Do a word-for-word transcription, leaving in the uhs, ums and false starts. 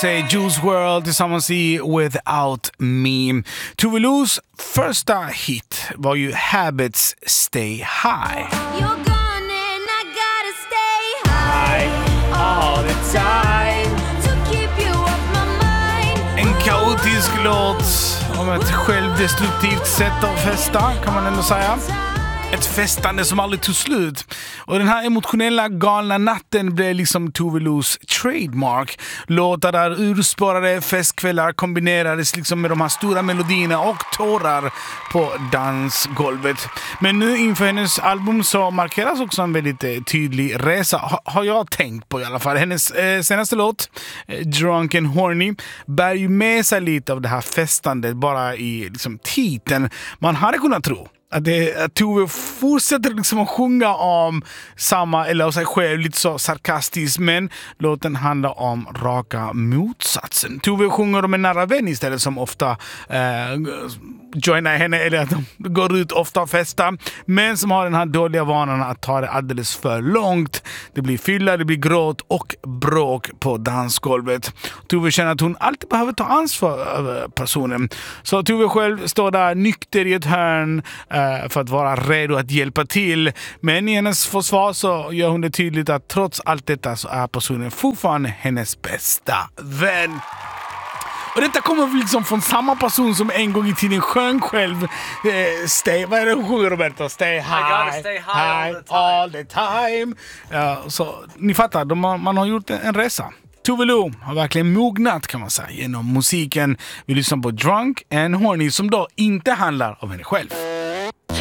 Beyoncé, Juice world tillsammans i Without Me. Tove Los första hit var ju Habits Stay High. You're gone and I gotta stay high All the time. to keep you off my mind. En kaotisk låt om ett självdestruktivt sätt att festa, kan man ändå säga. Ett festande som aldrig tog slut. Och den här emotionella galna natten blev liksom Tove Los trademark. Låtar där urspårade festkvällar kombinerades liksom med de här stora melodierna och tårar på dansgolvet. Men nu inför hennes album så markeras också en väldigt eh, tydlig resa. Ha, har jag tänkt på i alla fall. Hennes eh, senaste låt, eh, Drunk and Horny, bär ju med sig lite av det här festandet bara i liksom, titeln. Man hade kunnat tro att, det, att Tove fortsätter liksom att sjunga om samma, eller av sig själv, lite så sarkastiskt, men låten handlar om raka motsatsen. Tove sjunger om en nära vän istället som ofta eh, joinar henne, eller att de går ut ofta och festar, men som har den här dåliga vanan att ta det alldeles för långt. Det blir fylla, det blir gråt och bråk på dansgolvet. Tove känner att hon alltid behöver ta ansvar över personen. Så Tove själv står där nykter i ett hörn eh, för att vara redo att hjälpa till. Men i hennes försvar så gör hon det tydligt att trots allt detta så är personen fortfarande hennes bästa vän. Och detta kommer liksom från samma person som en gång i tiden sjöng själv eh, Stay, vad är det hon sjunger, Roberto? Stay high, I gotta stay high, high all the time. all the time. Ja, så ni fattar, de har, man har gjort en resa. Tove Lo har verkligen mognat, kan man säga, genom musiken. Vi lyssnar på Drunk and Horny som då inte handlar om henne själv.